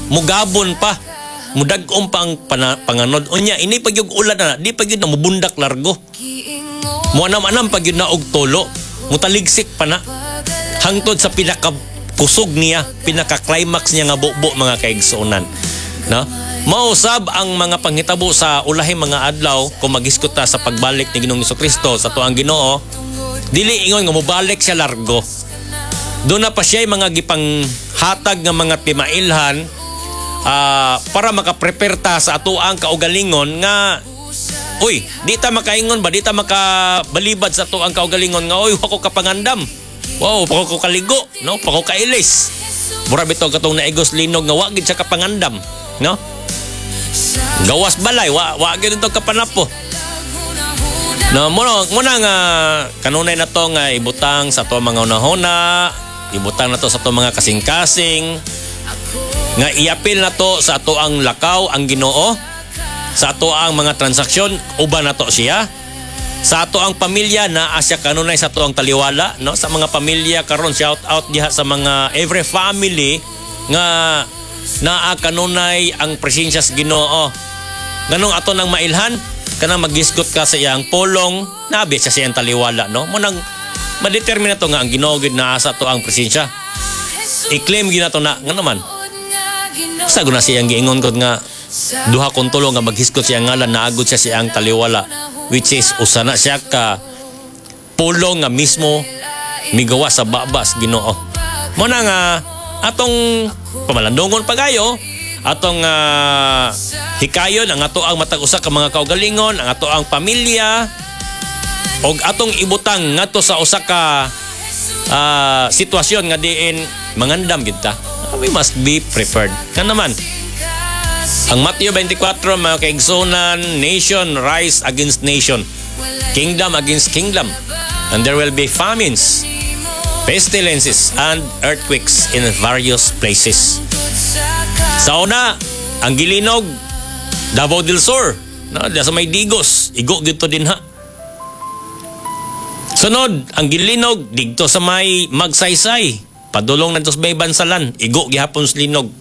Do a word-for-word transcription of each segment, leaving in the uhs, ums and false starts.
mugabon pa, mudag-om pa ang pana, panganod. Unya, ini pag yung ulan na, di pag yun na mubundak largo. Muanam-anam pag yun na og tolo, mutaligsik pa na. Hangtod sa pinakakusog niya, pinaka-climax niya nga bubo mga kaigsunan. No? Mausab ang mga panghitabo sa ulahing mga adlaw kung mag-iskot ta sa pagbalik ni Ginoong Jesucristo sa tuang Ginoo, dili ingon nga mobalik siya largo. Doon na pa siya mga gipang hatag nga mga timailhan uh, para makaprepare ta sa atuang kaugalingon nga uy, di ta makaingon ba, di ta makabalibad sa atuang kaugalingon nga uy, wako kapangandam. Wow, pako ko kaligo, no? Pako kailis. Mura bitaw katong naigos linog nga wa gid sa kapangandam, no? Gawas balay, wa wa gid to kapanapo. No, muna muna nga kanunay na to nga ibutang sa to mga unahona, ibutang na to sa to mga kasing-kasing nga iapil na to sa ato ang lakaw ang Ginoo, sa ato ang mga transaksyon uban na to siya. Sa ato ang pamilya na asya kanunay sa ato ang taliwala, no? Sa mga pamilya karon shout out diha sa mga every family nga naa kanunay ang presensya sa Ginoo. Nganong ato nang mailhan kanang magisgot ka sa iyang polong nabi sa siyang taliwala, no? Mo nang madetermine to nga ang Ginoo gid naa sa ato ang presensya. I-claim gid nato na nga naman. Sa guna siyang giingon gud nga duha kon tulo nga maghisgot siya ngalan naagod siya siyang taliwala, which is usa na siya ka pulong nga mismo migawa sa babas Ginoo. Mo na nga atong pamalandongon pagayo, atong uh, hikayon ang ato ang matag usa ka mga kaugalingon, ang ato ang pamilya og atong ibutang ngadto sa usa ka uh, sitwasyon nga diin mangandam gid ta. We must be prepared. Kan naman ang Mateo twenty-four mga kaigsunan, nation rise against nation, kingdom against kingdom, and there will be famines, pestilences, and earthquakes in various places. Sa una, ang gilinog, Davao del Sur, no? Sa may Digos, igo gito din ha. Sunod, ang gilinog, digto sa may Magsaysay, padulong na sa may Bansalan, igo gihapon sa linog.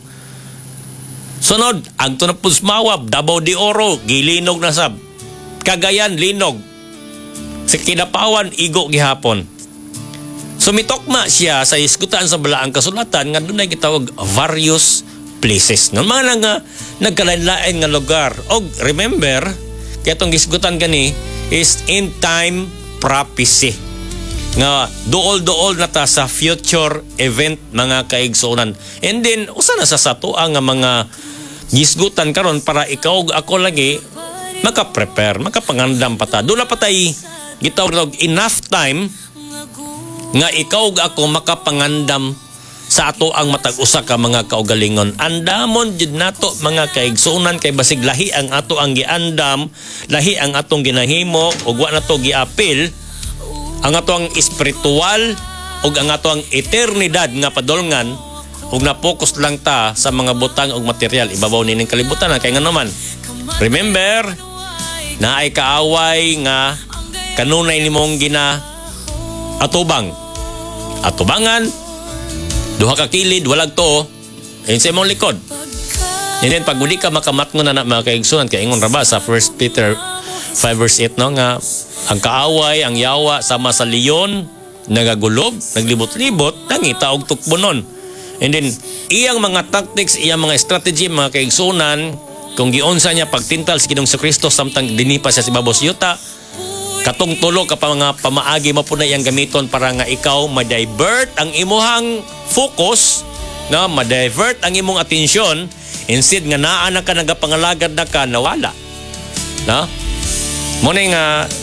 Sunod, ang tunapos mawab, Davao de Oro, gilinog na sab. Cagayan, linog. Sa Kidapawan, igo gihapon. Sumitokma siya sa iskutan sa balaang kasulatan nga doon ay gitawag various places. No, mga nga nagkalain-lain nga lugar. O remember, kaya itong iskutan gani is in time prophecy. Nga dool-dool na ta sa future event mga kaigsunan. And then, usa na sa satuang nga mga gisgutan karon para ikaw ako lagi maka-prepare, makapangandam pa ta. Doon na pa tayo gitawag enough time nga ikaw ako makapangandam sa ato ang matag-usa ka mga kaugalingon. Andamon jud nato mga kaigsunan kay basig lahi ang ato ang giandam, lahi ang atong ginahimo ug wa nato giapil ang ato ang espiritual ug ang ato ang eternidad nga padulngan ug na-focus lang ta sa mga butang ug material ibabaw nining kalibutan kay nga naman. Remember, naay kaaway nga kanunay nimong gina atubang. Atubangan, duha ka kilid, walag to, ayun sa imong likod. And then, pag muli ka makamatngon na na mga kaigsunan, kaya ingon raba sa First Peter five verse eight, no, nga ang kaaway, ang yawa, sama sa leon, nagagulob, naglibot-libot, nangita og tukbonon. And then, iyang mga tactics, iyang mga strategy, mga kaigsunan, kung giunsa niya pagtintal sa Ginoong Jesucristo samtang dinipa siya si babos yuta, katong tulo ka pa mga pamaagi mo po na iyang gamiton para nga ikaw ma-divert ang imuhang focus, na ma-divert ang imong atensyon, instead nga naa na ka nagapangalagad na ka, nawala. No? Muna nga